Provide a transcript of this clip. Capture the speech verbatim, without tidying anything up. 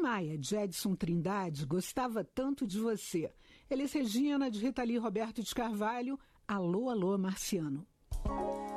Maia, de Edson Trindade, gostava tanto de você. Elis Regina, de Rita Lee Roberto de Carvalho. Alô, alô, Marciano.